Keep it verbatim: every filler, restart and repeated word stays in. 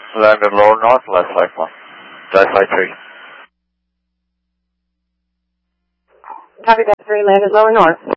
Landed lower north, left flight one. Dry flight three. Copy that three, landed lower north.